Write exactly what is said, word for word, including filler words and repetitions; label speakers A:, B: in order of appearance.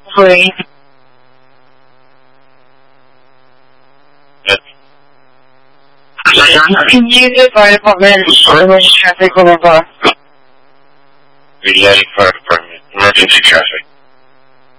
A: Three.
B: Yes.
A: Can you do fire department emergency traffic over bar?
B: Reuniting Fire Department, emergency traffic.